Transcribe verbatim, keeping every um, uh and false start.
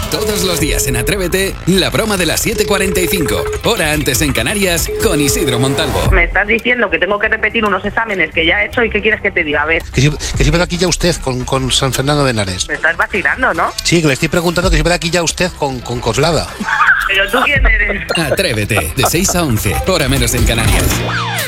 Todos los días en Atrévete, la broma de las siete cuarenta y cinco, hora antes en Canarias, con Isidro Montalvo. Me estás diciendo que tengo que repetir unos exámenes que ya he hecho y ¿qué quieres que te diga? A ver. Que si, que si puede aquí ya usted con, con San Fernando de Henares. Me estás vacilando, ¿no? Sí, que le estoy preguntando que si puede aquí ya usted con, con Coslada. ¿Pero tú quién eres? Atrévete, de seis a once, hora menos en Canarias.